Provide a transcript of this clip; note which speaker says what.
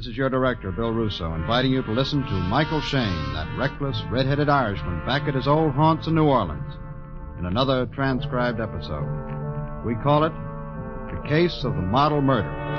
Speaker 1: This is your director, Bill Russo, inviting you to listen to Michael Shayne, that reckless, red-headed Irishman, back at his old haunts in New Orleans, in another transcribed episode. We call it The Case of the Model Murder.